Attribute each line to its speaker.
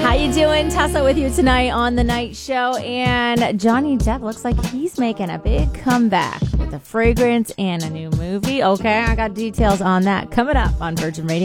Speaker 1: How you doing? Tessa with you tonight on The Night Show. And Johnny Depp looks like he's making a big comeback with a fragrance and a new movie. Okay, I got details on that coming up on Virgin Radio.